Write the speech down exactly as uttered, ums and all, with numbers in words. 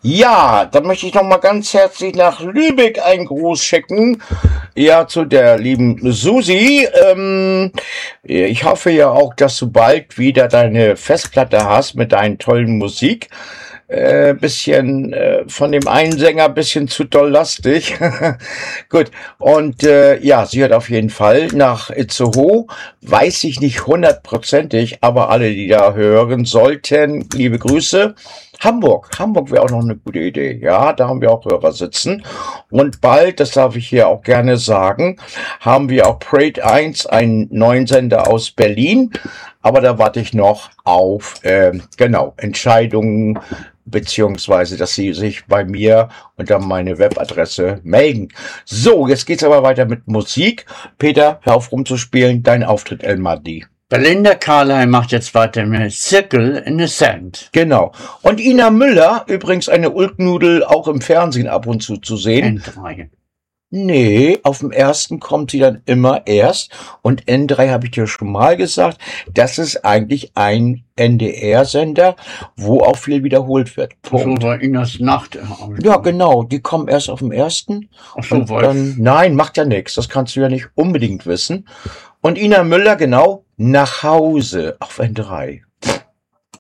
Ja, dann möchte ich noch mal ganz herzlich nach Lübeck einen Gruß schicken. Ja, zu der lieben Susi. Ähm, ich hoffe ja auch, dass du bald wieder deine Festplatte hast mit deinen tollen Musik. Äh, bisschen äh, von dem einen Sänger bisschen zu doll lastig. Gut. Und äh, ja, sie hat auf jeden Fall nach Itzehoe, weiß ich nicht hundertprozentig, aber alle, die da hören sollten, liebe Grüße. Hamburg. Hamburg wäre auch noch eine gute Idee. Ja, da haben wir auch Hörer sitzen. Und bald, das darf ich hier auch gerne sagen, haben wir auch Parade eins, einen neuen Sender aus Berlin. Aber da warte ich noch auf, äh, genau, Entscheidungen, beziehungsweise, dass sie sich bei mir unter meine Webadresse melden. So, jetzt geht's aber weiter mit Musik. Peter, hör auf rumzuspielen. Dein Auftritt, El Mahdi. Belinda Carlisle macht jetzt weiter mit Circle in the Sand. Genau. Und Ina Müller, übrigens eine Ulknudel, auch im Fernsehen ab und zu zu sehen. N drei. Nee, auf dem ersten kommt sie dann immer erst. Und N drei habe ich dir schon mal gesagt, das ist eigentlich ein N D R-Sender, wo auch viel wiederholt wird. Punkt. So war Inas Nacht. Ja, genau. Die kommen erst auf dem ersten. Ach so, und dann, nein, macht ja nichts. Das kannst du ja nicht unbedingt wissen. Und Ina Müller, genau, nach Hause auf N drei.